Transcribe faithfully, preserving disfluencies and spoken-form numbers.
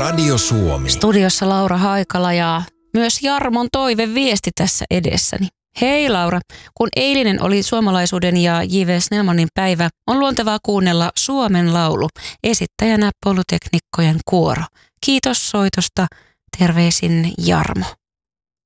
Radio Suomi. Studiossa Laura Haikala ja myös Jarmon toiveviesti tässä edessäni. Hei Laura, kun eilinen oli suomalaisuuden ja J V Snellmanin päivä, on luontevaa kuunnella Suomen laulu, esittäjänä Polyteknikkojen kuoro. Kiitos soitosta, terveisin Jarmo.